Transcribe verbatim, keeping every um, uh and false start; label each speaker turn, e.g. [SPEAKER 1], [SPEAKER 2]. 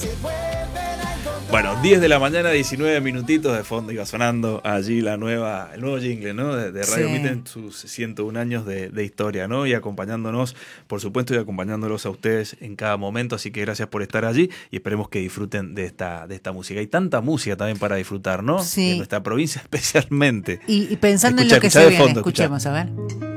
[SPEAKER 1] Bueno, diez de la mañana, diecinueve minutitos de fondo iba sonando allí la nueva, el nuevo jingle, ¿no? De, de Radio
[SPEAKER 2] Sí.
[SPEAKER 1] Mita en sus ciento un años de, de historia, ¿no? Y acompañándonos, por supuesto, y acompañándolos a ustedes en cada momento. Así que gracias por estar allí y esperemos que disfruten de esta, de esta música. Hay tanta música también para disfrutar, ¿no?
[SPEAKER 2] Sí.
[SPEAKER 1] En nuestra provincia especialmente.
[SPEAKER 2] Y, y pensando
[SPEAKER 1] Escuchá,
[SPEAKER 2] en lo que
[SPEAKER 1] escuchá
[SPEAKER 2] se
[SPEAKER 1] de
[SPEAKER 2] viene,
[SPEAKER 1] fondo, escuchá.
[SPEAKER 2] escuchemos, a ver.